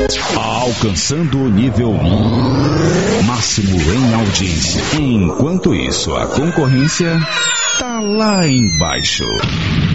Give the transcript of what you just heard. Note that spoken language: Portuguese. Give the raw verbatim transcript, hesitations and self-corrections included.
alcançando o nível máximo em audiência. Enquanto isso, a concorrência tá lá embaixo.